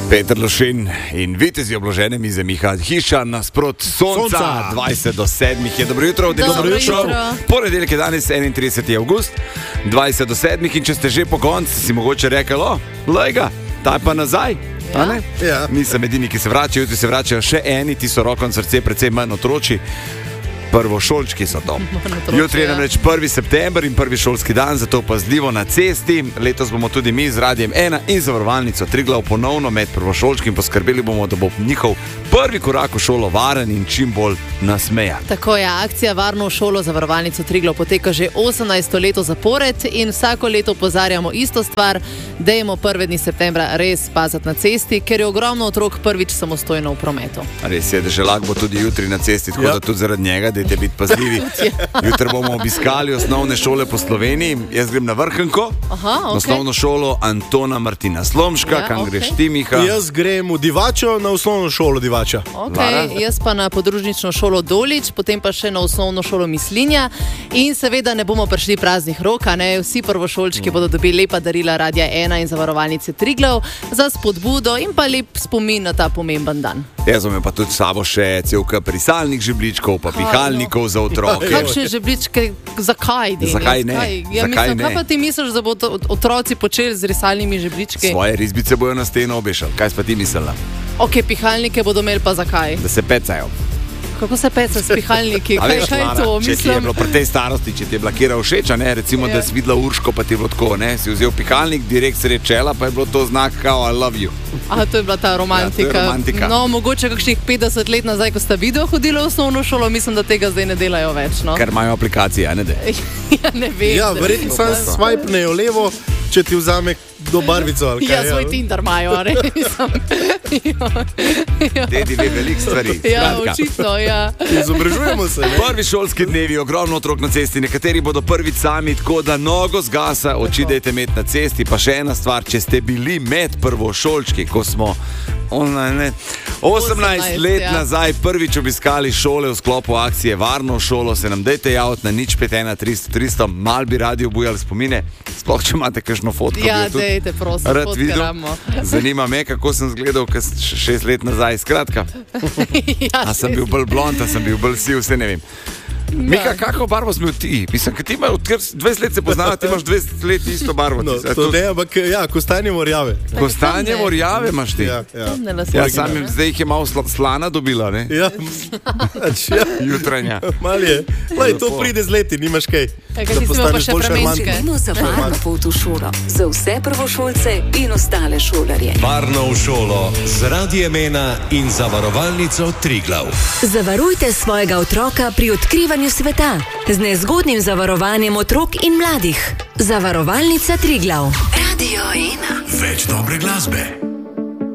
Peter Lošin in vitezi obložene mize Miha Hiša nasprot sonca. 20 do 7 je dobro jutro, ponedeljek je danes 31. avgust, 20 do 7 in če ste že po koncu, si mogoče rekli, lejga, taj pa nazaj. Ja. Nisem edini, ki se vračajo, jutri se vračajo še eni, ti so roko na srce predvsem manj otroči. Prvošolčki so to. Jutri je namreč 1. september in prvi šolski dan, zato pazljivo na cesti. Letos bomo tudi mi z Radiem 1 in Zavarovalnico Triglav ponovno med prvošolčki in poskrbeli bomo, da bo njihov prvi korak v šolo varen in čim bolj nasmejan. Tako je, akcija Varno v šolo Zavarovalnico Triglav poteka že 18. leto zapored in vsako leto opozarjamo isto stvar, dajmo 1. dni septembra res paziti na cesti, ker je ogromno otrok prvič samostojno v prometu. Res je, Deželak bo tudi jutri na cesti, tako da tudi zaradi njega dajte biti pazljivi. Jutri bomo obiskali osnovne šole po Sloveniji. Jaz grem na Vrhunko, osnovno šolo Antona Martina Slomška, kam greš ti, Miha? Jaz grem v Divačo, na osnovno šolo Divača. Jaz pa na podružnično šolo Dolič, potem pa še na osnovno šolo Mislinja in seveda ne bomo prišli praznih rok, vsi prvošolčki bodo dobili lepa darila Radia 1 in Zavarovalnice Triglav za spodbudo in pa lep spomin na ta pomemben dan. Jaz imam pa tudi s sabo še celka brisalnih žebličkov, pa pihalnikov za otroke. Kakšne žebličke, zakaj? Zakaj ne? Kaj pa ti misliš, da bodo otroci počeli z risalnimi žeblički? Svoje risbice bojo na steno obešali. Kaj si pa ti mislila? Pihalnike bodo imeli pa zakaj? Da se pecajo. Kako se peca s pihalniki? Kaj je to? Če ti je bilo pri tej starosti, če ti je bila kjera všeč, recimo, da si videla Urško, pa ti je bilo tako, si vzel pihalnik, direkt sred čela, pa je bilo to znak kao I love you. To je bila ta romantika. No, mogoče kakšnih 50 let nazaj, ko sta video hodila v osnovno šolo, mislim, da tega zdaj ne delajo več. Ker imajo aplikacije, ne de? Ne vem. Verjetno sam swipnejo levo, če ti vzame do barvico. Svoj Tinder imajo, Dedi ve veliko stvari. Očitno, Izobražujemo se. Prvi šolski dnevi, ogromno otrok na cesti, nekateri bodo prvič sami, tako da nogo zgasa, oči dajte imeti na cesti. Pa še ena stvar, če ste bili med prvošolčki, ko smo 18 let nazaj prvič obiskali šole v sklopu akcije Varno v šolo, se nam dajte javiti na 051 300 300, mal bi radi obujali spomine, sploh če imate kakšno fotko. Dajte, prosim, fotkaramo. Zanima me, kako sem zgledal 6 let nazaj, skratka. A sem bil bolj blond, a sem bil bolj siv, vse ne vem. Mika, kako barvo si imel ti? Mislim, kad ti imaš, odkar 20 let se poznava, ti imaš 20 let isto barvo. To ne, ampak kostanje morjave. Kostanje morjave imaš ti? Sam zdaj jih je malo slana dobila, ne? Jutranja. Mal je. To pride z leti, nimaš kaj. Kaj ti si pa še premenčke? Za varno pot v šolo, za vse prvošolce in ostale šolarje. Varno v šolo z Radiem 1 in Zavarovalnico Triglav. Zavarujte svojega otroka pri odkrivanju sveta z nezgodnim zavarovanjem otrok in mladih. Zavarovalnica Triglav. Radio 1. Več dobre glasbe.